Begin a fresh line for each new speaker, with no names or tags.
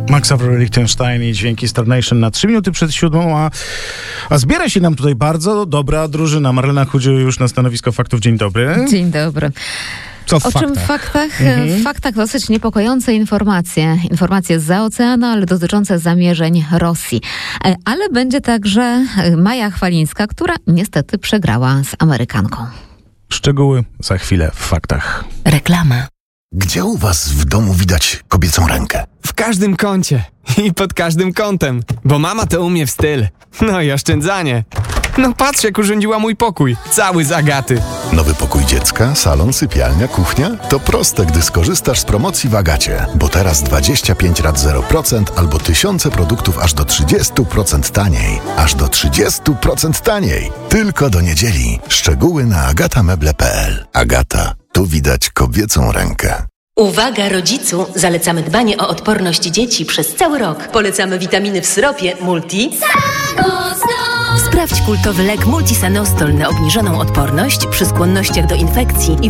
Max Avery, Lichtenstein i dźwięki Star Nation na 3 minuty przed 7, a zbiera się nam tutaj bardzo dobra drużyna. Marlena Chudziu już na stanowisko faktów. Dzień dobry.
Dzień dobry.
Co w
O
faktach?
czym w faktach? W faktach dosyć niepokojące informacje. Informacje zza oceanu, ale dotyczące zamierzeń Rosji. Ale będzie także Maja Chwalińska, która niestety przegrała z Amerykanką.
Szczegóły za chwilę w faktach.
Reklama.
Gdzie u was w domu widać kobiecą rękę?
W każdym kącie i pod każdym kątem, bo mama to umie w styl. No i oszczędzanie. No patrz, jak urządziła mój pokój, cały z Agaty.
Nowy pokój dziecka, salon, sypialnia, kuchnia? To proste, gdy skorzystasz z promocji w Agacie. Bo teraz 25 rat 0% albo tysiące produktów aż do 30% taniej. Aż do 30% taniej. Tylko do niedzieli. Szczegóły na agatameble.pl. Agata. Tu widać kobiecą rękę.
Uwaga rodzicu! Zalecamy dbanie o odporność dzieci przez cały rok. Polecamy witaminy w syropie Multi. Sprawdź kultowy lek Multisanostol na obniżoną odporność przy skłonnościach do infekcji i